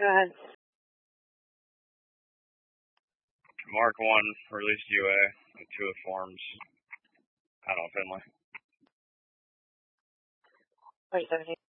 Go ahead. Mark 1 released UA with 2 forms. I don't know, Finley. Wait, 17.